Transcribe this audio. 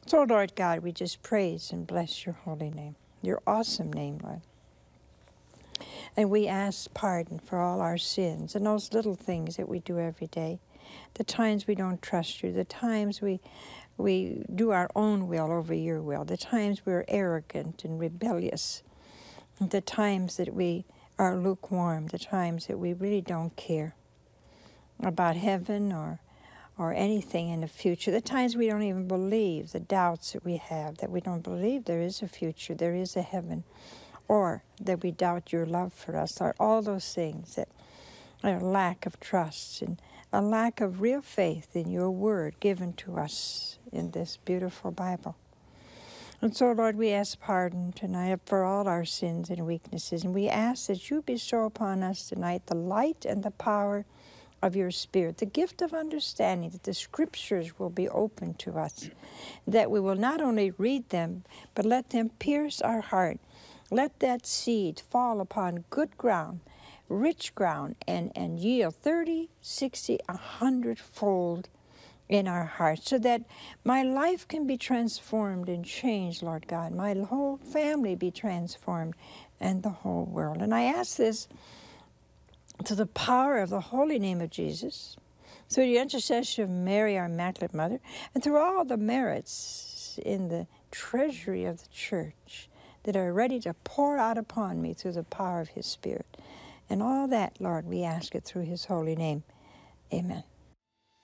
So, Lord God, we just praise and bless your holy name, your awesome name, Lord. And we ask pardon for all our sins and those little things that we do every day, the times we don't trust you, the times we do our own will over your will, the times we're arrogant and rebellious, the times that we are lukewarm, the times that we really don't care about heaven or anything in the future, the times we don't even believe, the doubts that we have, that we don't believe there is a future, there is a heaven, or that we doubt your love for us, or all those things that are a lack of trust and a lack of real faith in your word given to us in this beautiful Bible. And so, Lord, we ask pardon tonight for all our sins and weaknesses, and we ask that you bestow upon us tonight the light and the power of your Spirit, the gift of understanding, that the Scriptures will be open to us, that we will not only read them, but let them pierce our heart. Let that seed fall upon good ground, rich ground, and yield 30, 60, 100-fold in our hearts, so that my life can be transformed and changed, Lord God. My whole family be transformed, and the whole world. And I ask this to the power of the holy name of Jesus, through the intercession of Mary, our Immaculate Mother, and through all the merits in the treasury of the Church that are ready to pour out upon me through the power of his Spirit. And all that, Lord, we ask it through his holy name. Amen.